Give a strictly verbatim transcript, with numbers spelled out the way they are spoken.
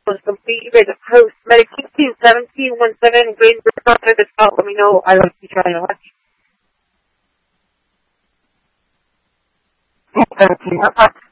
was completed by the host. Medic sixteen seventeen one seven, Greenberg, after this call, let me know. I like to try to watch. seventeen,